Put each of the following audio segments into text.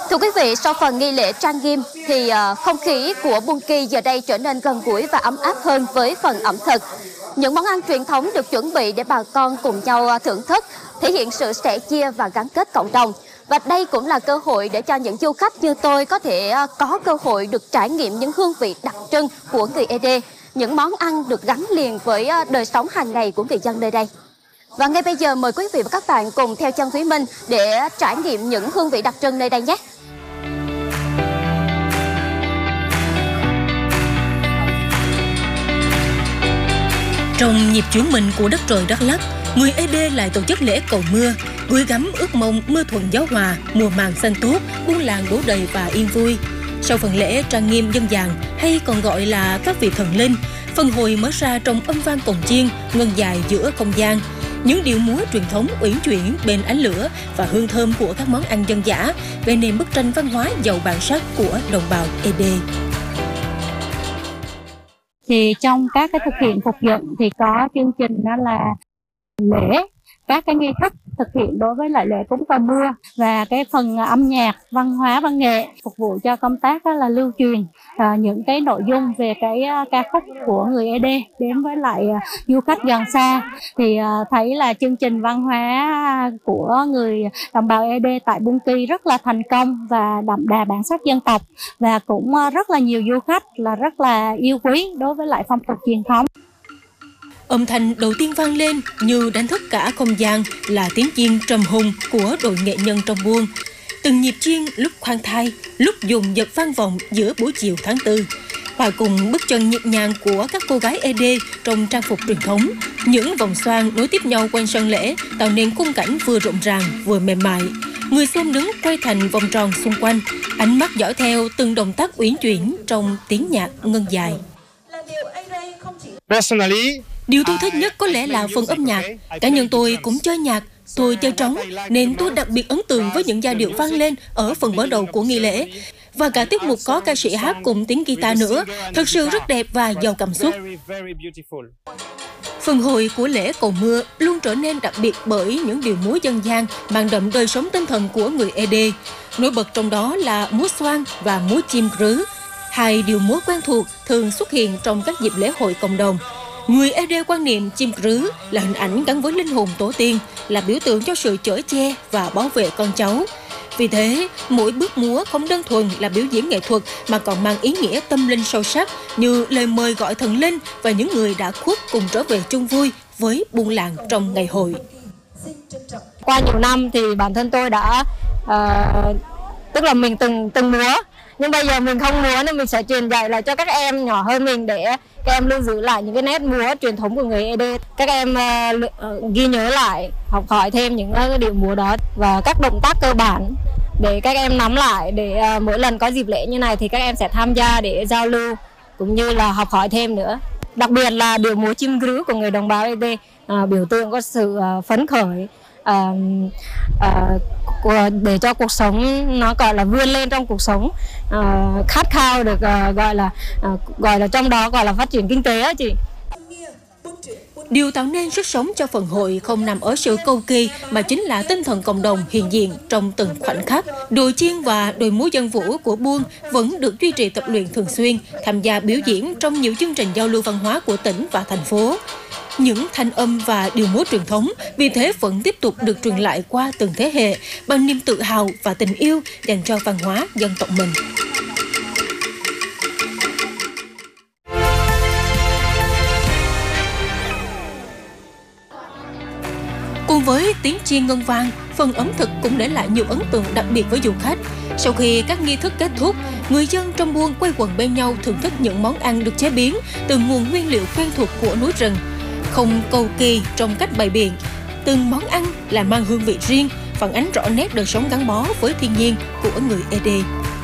Thưa quý vị, sau phần nghi lễ trang nghiêm thì không khí của Buôn Kỳ giờ đây trở nên gần gũi và ấm áp hơn với phần ẩm thực. Những món ăn truyền thống được chuẩn bị để bà con cùng nhau thưởng thức, thể hiện sự sẻ chia và gắn kết cộng đồng. Và đây cũng là cơ hội để cho những du khách như tôi có thể có cơ hội được trải nghiệm những hương vị đặc trưng của người Ede, những món ăn được gắn liền với đời sống hàng ngày của người dân nơi đây. Và ngay bây giờ mời quý vị và các bạn cùng theo chân Thúy Minh để trải nghiệm những hương vị đặc trưng nơi đây nhé. Trong nhịp chuyển mình của đất trời Đắk Lắk, người Ede lại tổ chức lễ cầu mưa, gửi gắm ước mong mưa thuận gió hòa, mùa màng xanh tốt, buôn làng đổ đầy và yên vui. Sau phần lễ trang nghiêm dân gian hay còn gọi là các vị thần linh, phần hội mở ra trong âm vang cồng chiêng ngân dài giữa không gian. Những điệu múa truyền thống uyển chuyển bên ánh lửa và hương thơm của các món ăn dân dã gây nên bức tranh văn hóa giàu bản sắc của đồng bào Ede. Thì trong các cái thực hiện phục dựng thì có chương trình đó là lễ, các cái nghi thức thực hiện đối với lại lễ cúng cầu mưa và cái phần âm nhạc, văn hóa, văn nghệ phục vụ cho công tác đó là lưu truyền những cái nội dung về cái ca khúc của người Ede đến với lại du khách gần xa. Thì thấy là chương trình văn hóa của người đồng bào Ede tại Buôn Kỳ rất là thành công và đậm đà bản sắc dân tộc, và cũng rất là nhiều du khách là rất là yêu quý đối với lại phong tục truyền thống. Âm thanh đầu tiên vang lên như đánh thức cả không gian là tiếng chiêng trầm hùng của đội nghệ nhân trong buôn. Từng nhịp chiêng lúc khoan thai, lúc dồn dập vang vọng giữa buổi chiều tháng 4. Hòa cùng bước chân nhịp nhàng của các cô gái Ede trong trang phục truyền thống, những vòng xoan nối tiếp nhau quanh sân lễ tạo nên khung cảnh vừa rộn ràng vừa mềm mại. Người xem đứng quay thành vòng tròn xung quanh, ánh mắt dõi theo từng động tác uyển chuyển trong tiếng nhạc ngân dài. Điều tôi thích nhất có lẽ là phần âm nhạc. Cá nhân tôi cũng chơi nhạc, tôi chơi trống, nên tôi đặc biệt ấn tượng với những giai điệu vang lên ở phần mở đầu của nghi lễ. Và cả tiết mục có ca sĩ hát cùng tiếng guitar nữa, thật sự rất đẹp và giàu cảm xúc. Phần hội của lễ cầu mưa luôn trở nên đặc biệt bởi những điệu múa dân gian mang đậm đời sống tinh thần của người Ede. Nổi bật trong đó là múa xoan và múa chim rứ, hai điệu múa quen thuộc thường xuất hiện trong các dịp lễ hội cộng đồng. Người Ede quan niệm chim rứ là hình ảnh gắn với linh hồn tổ tiên, là biểu tượng cho sự chở che và bảo vệ con cháu. Vì thế, mỗi bước múa không đơn thuần là biểu diễn nghệ thuật mà còn mang ý nghĩa tâm linh sâu sắc như lời mời gọi thần linh và những người đã khuất cùng trở về chung vui với buôn làng trong ngày hội. Qua nhiều năm thì bản thân tôi đã tức là mình từng múa, nhưng bây giờ mình không múa nên mình sẽ truyền dạy lại cho các em nhỏ hơn mình để các em lưu giữ lại những cái nét múa truyền thống của người Ede. Các em ghi nhớ lại, học hỏi thêm những cái điệu múa đó và các động tác cơ bản để các em nắm lại, để mỗi lần có dịp lễ như này thì các em sẽ tham gia để giao lưu cũng như là học hỏi thêm nữa. Đặc biệt là điệu múa chim rứ của người đồng bào Ede biểu tượng có sự phấn khởi, để cho cuộc sống nó gọi là vươn lên trong cuộc sống, khát khao được gọi là trong đó gọi là phát triển kinh tế á chị. Điều tạo nên sức sống cho phần hội không nằm ở sự cầu kỳ mà chính là tinh thần cộng đồng hiện diện trong từng khoảnh khắc. Đội chiêng và đội múa dân vũ của buôn vẫn được duy trì tập luyện thường xuyên, tham gia biểu diễn trong nhiều chương trình giao lưu văn hóa của tỉnh và thành phố. Những thanh âm và điệu múa truyền thống vì thế vẫn tiếp tục được truyền lại qua từng thế hệ bằng niềm tự hào và tình yêu dành cho văn hóa dân tộc mình. Cùng với tiếng chiêng ngân vang, phần ẩm thực cũng để lại nhiều ấn tượng đặc biệt với du khách. Sau khi các nghi thức kết thúc, người dân trong buôn quây quần bên nhau thưởng thức những món ăn được chế biến từ nguồn nguyên liệu quen thuộc của núi rừng. Không cầu kỳ trong cách bày biện, từng món ăn là mang hương vị riêng, phản ánh rõ nét đời sống gắn bó với thiên nhiên của người Ede.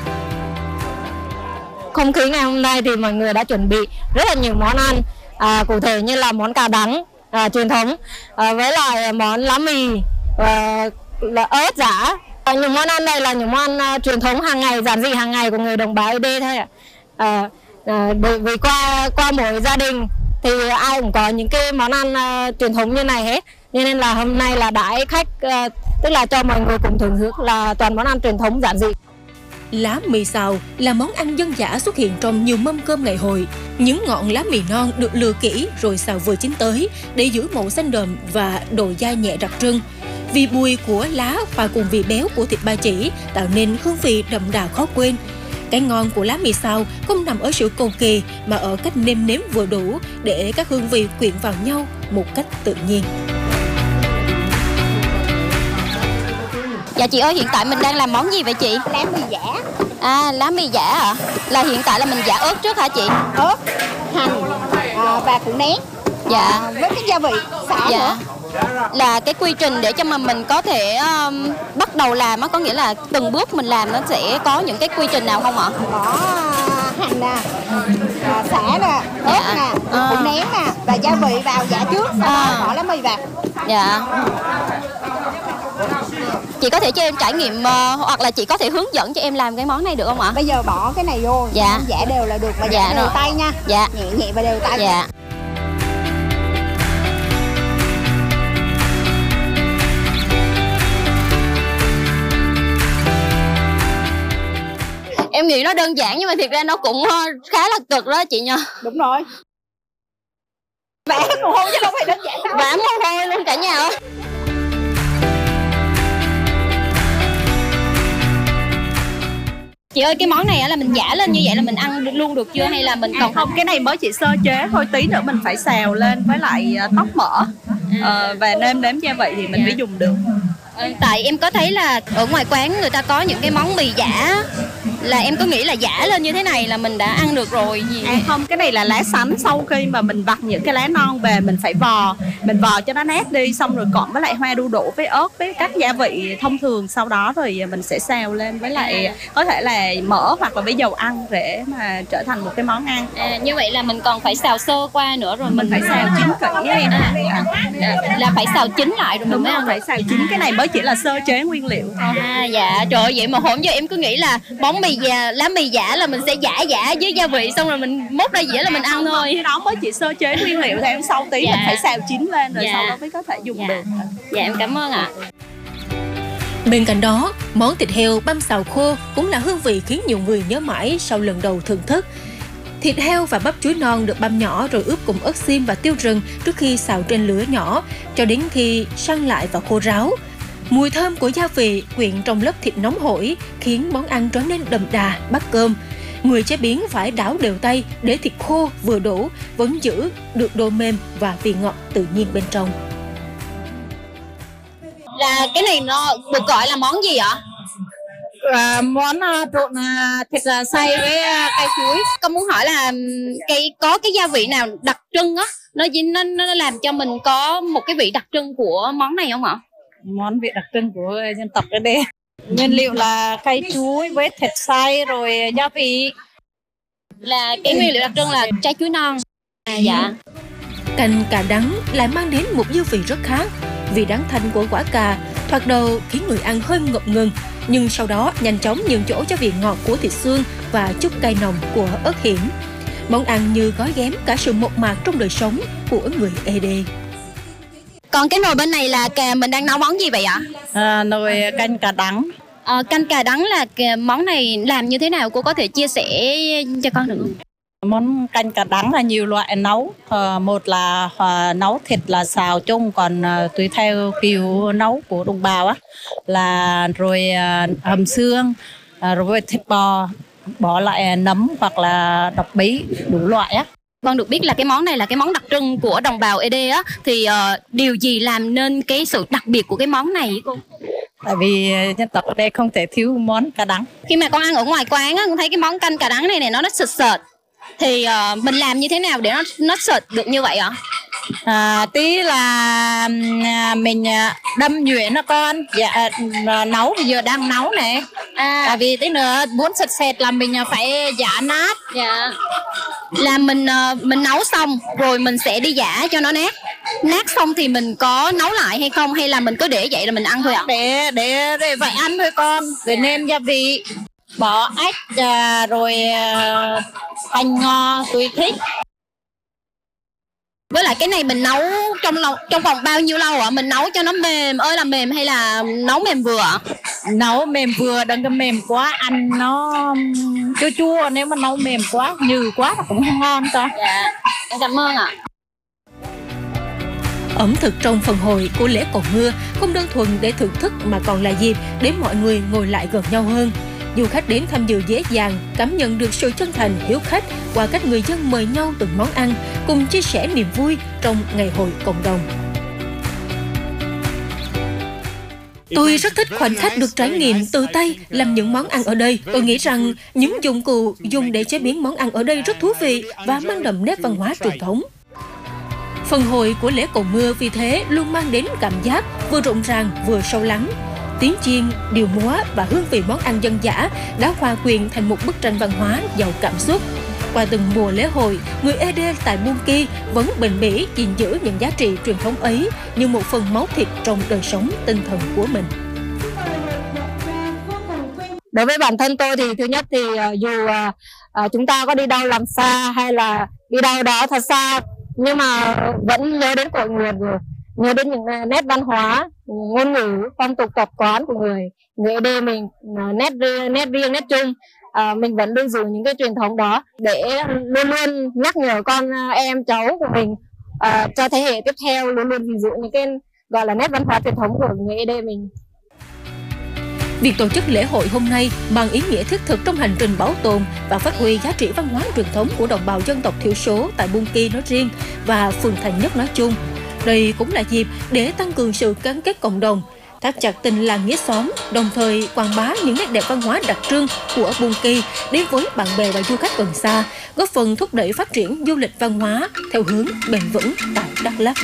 Không khí ngày hôm nay thì mọi người đã chuẩn bị rất là nhiều món ăn, cụ thể như là món cà đắng truyền thống, với lại món lá mì, là ớt giã. Những món ăn này là những món ăn truyền thống hàng ngày, giản dị hàng ngày của người đồng bào Ede thôi ạ. Bởi vì qua mỗi gia đình thì ai cũng có những cái món ăn truyền thống như này hết, nên là hôm nay là đãi khách, tức là cho mọi người cùng thưởng thức là toàn món ăn truyền thống giản dị. Lá mì xào là món ăn dân dã xuất hiện trong nhiều mâm cơm ngày hội. Những ngọn lá mì non được lựa kỹ rồi xào vừa chín tới để giữ màu xanh đậm và độ dai nhẹ đặc trưng. Vị bùi của lá và cùng vị béo của thịt ba chỉ tạo nên hương vị đậm đà khó quên. Cái ngon của lá mì xào không nằm ở sự cầu kỳ mà ở cách nêm nếm vừa đủ để các hương vị quyện vào nhau một cách tự nhiên. Dạ chị ơi, hiện tại mình đang làm món gì vậy chị? Lá mì giả. À, lá mì giả ạ. Là hiện tại là mình giả ớt trước hả chị? Ớt, hành và củ nén. Dạ. Với cái gia vị xả Dạ. nữa. Là cái quy trình để cho mà mình có thể bắt đầu làm á, có nghĩa là từng bước mình làm nó sẽ có những cái quy trình nào không ạ? Có hành nè, xả nè, ớt Dạ. nè, củ nén nè và gia vị vào giả trước, sau đó bỏ lá mì vào. Dạ. Chị có thể cho em trải nghiệm hoặc là chị có thể hướng dẫn cho em làm cái món này được không ạ? Bây giờ bỏ cái này vô, Dạ. giả đều là được và Dạ giả đều rồi. tay nha. Dạ. Nhẹ nhẹ và đều tay. Dạ. Em nghĩ nó đơn giản nhưng mà thiệt ra nó cũng khá là cực đó chị nha. Đúng rồi. Vẽ mồ hôi chứ không phải đơn giản đâu. Vã mồ hôi luôn cả nhà ơi. Chị ơi, cái món này á là mình giả lên như vậy là mình ăn luôn được chưa hay là mình còn Không, cái này mới chỉ sơ chế thôi, tí nữa mình phải xào lên với lại tóc mỡ và nêm nếm gia vị thì mình mới dùng được. Tại em có thấy là ở ngoài quán người ta có những cái món mì giả, là em có nghĩ là giả lên như thế này là mình đã ăn được rồi gì. Không, cái này là lá sắn, sau khi mà mình vặt những cái lá non về mình phải mình vò cho nó nát đi, xong rồi cộng với lại hoa đu đủ với ớt với các gia vị thông thường, sau đó rồi mình sẽ xào lên với lại có thể là mỡ hoặc là với dầu ăn để mà trở thành một cái món ăn. Như vậy là mình còn phải xào sơ qua nữa rồi Mình phải xào chín kỹ em. là phải xào chín lại rồi mình Đúng mới rồi, ăn. phải xào chín, cái này mới chỉ là sơ chế nguyên liệu thôi. Dạ, trời ơi, vậy mà hôm giờ em cứ nghĩ là món mì lá mì giả là mình sẽ giả với gia vị xong rồi mình múc ra dĩa là mình ăn thôi. Cái đó mới chỉ sơ chế nguyên liệu thôi, sau tí Dạ. mình phải xào chín lên rồi Dạ. sau đó mới có thể dùng được. Dạ em cảm ơn ạ. Bên cạnh đó, món thịt heo băm xào khô cũng là hương vị khiến nhiều người nhớ mãi sau lần đầu thưởng thức. Thịt heo và bắp chuối non được băm nhỏ rồi ướp cùng ớt xiêm và tiêu rừng trước khi xào trên lửa nhỏ cho đến khi săn lại và khô ráo. Mùi thơm của gia vị quyện trong lớp thịt nóng hổi khiến món ăn trở nên đậm đà, bắt cơm. Người chế biến phải đảo đều tay để thịt khô vừa đủ, vẫn giữ được độ mềm và vị ngọt tự nhiên bên trong. Là cái này nó được gọi là món gì ạ? Món trộn thịt xay với cây chuối. Con muốn hỏi là có cái gia vị nào đặc trưng á, nó làm cho mình có một cái vị đặc trưng của món này không ạ? Món vị đặc trưng của dân tộc ở đây. Nguyên liệu là cây chuối với thịt xay rồi gia vị. Là cái nguyên liệu đặc trưng là trái chuối non. Dạ. Canh cà đắng lại mang đến một dư vị rất khác. Vị đắng thanh của quả cà thoạt đầu khiến người ăn hơi ngập ngừng, nhưng sau đó nhanh chóng nhường chỗ cho vị ngọt của thịt xương và chút cay nồng của ớt hiểm. Món ăn như gói ghém cả sự mộc mạc trong đời sống của người ED. Còn cái nồi bên này là mình đang nấu món gì vậy ạ? Nồi canh cà đắng. Canh cà đắng là món này làm như thế nào, cô có thể chia sẻ cho con được không? Món canh cà đắng là nhiều loại nấu. Một là nấu thịt là xào chung, còn tùy theo kiểu nấu của đồng bào á là rồi hầm xương, rồi thịt bò, bỏ lại nấm hoặc là độc bí, đủ loại á. Con được biết là cái món này là cái món đặc trưng của đồng bào ED á, thì điều gì làm nên cái sự đặc biệt của cái món này cô? Tại vì dân tộc ở đây không thể thiếu món cà đắng. Khi mà con ăn ở ngoài quán á, con thấy cái món canh cà đắng này nó sệt sệt, thì mình làm như thế nào để nó sệt được như vậy ạ? Tí là mình đâm nhuyễn nó con. Dạ, nấu thì giờ đang nấu này. Tại vì tí nữa muốn sệt sệt là mình phải giã nát. Dạ. Là mình nấu xong rồi mình sẽ đi giã cho nó nát. Nát xong thì mình có nấu lại hay không, hay là mình cứ để vậy là mình ăn thôi ạ? Để vậy ăn thôi con. Rồi nêm gia vị, bỏ ếch rồi hành ngò tùy thích. Với lại cái này mình nấu trong vòng bao nhiêu lâu ạ? Mình nấu cho nó mềm ơi là mềm hay là nấu mềm vừa ạ? Nấu mềm vừa, đừng có mềm quá, ăn nó chua chua. Nếu mà nấu mềm quá, nhừ quá là cũng không ngon cơ. Dạ, em cảm ơn ạ. Ẩm thực trong phần hội của lễ cầu mưa không đơn thuần để thưởng thức mà còn là dịp để mọi người ngồi lại gần nhau hơn. Du khách đến tham dự dễ dàng cảm nhận được sự chân thành hiếu khách qua cách người dân mời nhau từng món ăn, cùng chia sẻ niềm vui trong ngày hội cộng đồng. Tôi rất thích khoảnh khắc được trải nghiệm từ tay làm những món ăn ở đây. Tôi nghĩ rằng những dụng cụ dùng để chế biến món ăn ở đây rất thú vị và mang đậm nét văn hóa truyền thống. Phần hội của lễ cầu mưa vì thế luôn mang đến cảm giác vừa rộn ràng vừa sâu lắng. Tiếng chiêng, điệu múa và hương vị món ăn dân dã đã hòa quyện thành một bức tranh văn hóa giàu cảm xúc. Qua từng mùa lễ hội, người ED tại Buôn Ki vẫn bền bỉ gìn giữ những giá trị truyền thống ấy như một phần máu thịt trong đời sống tinh thần của mình. Đối với bản thân tôi thì thứ nhất thì dù chúng ta có đi đâu làm xa hay là đi đâu đó thật xa, nhưng mà vẫn nhớ đến cội nguồn, nhớ đến những nét văn hóa, ngôn ngữ, phong tục tập quán của người ED mình, nét riêng, nét chung. Mình vẫn lưu giữ những cái truyền thống đó để luôn luôn nhắc nhở con em cháu của mình, cho thế hệ tiếp theo luôn luôn gìn giữ những cái gọi là nét văn hóa truyền thống của người ED mình. Việc tổ chức lễ hội hôm nay mang ý nghĩa thiết thực trong hành trình bảo tồn và phát huy giá trị văn hóa truyền thống của đồng bào dân tộc thiểu số tại Buôn Ki nói riêng và phường Thành Nhất nói chung. Đây cũng là dịp để tăng cường sự gắn kết cộng đồng, thắt chặt tình làng nghĩa xóm, đồng thời quảng bá những nét đẹp văn hóa đặc trưng của Buôn Ki đến với bạn bè và du khách gần xa, góp phần thúc đẩy phát triển du lịch văn hóa theo hướng bền vững tại Đắk Lắk.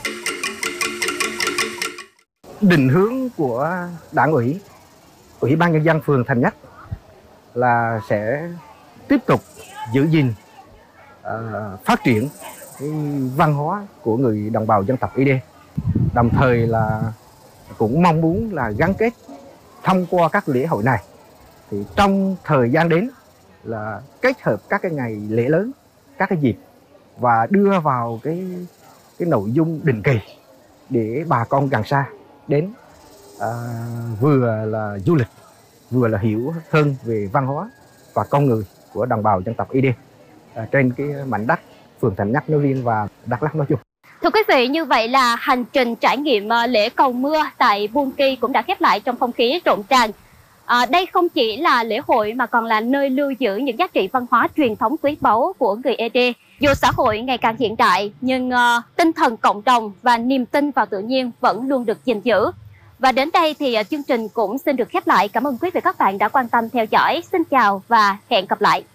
Định hướng của Đảng ủy, Ủy ban Nhân dân phường Thành Nhất là sẽ tiếp tục giữ gìn, phát triển cái văn hóa của người đồng bào dân tộc ED. Đồng thời là cũng mong muốn là gắn kết thông qua các lễ hội này thì trong thời gian đến là kết hợp các cái ngày lễ lớn, các cái dịp và đưa vào cái nội dung định kỳ để bà con gần xa đến, vừa là du lịch vừa là hiểu hơn về văn hóa và con người của đồng bào dân tộc ED trên cái mảnh đất phường Thành Nhất nói riêng và Đắk Lắk nói chung. Thưa quý vị, như vậy là hành trình trải nghiệm lễ cầu mưa tại Buôn Ki cũng đã khép lại trong không khí rộn ràng. Đây không chỉ là lễ hội mà còn là nơi lưu giữ những giá trị văn hóa truyền thống quý báu của người ED. Dù xã hội ngày càng hiện đại, nhưng tinh thần cộng đồng và niềm tin vào tự nhiên vẫn luôn được gìn giữ. Và đến đây thì chương trình cũng xin được khép lại. Cảm ơn quý vị và các bạn đã quan tâm theo dõi. Xin chào và hẹn gặp lại.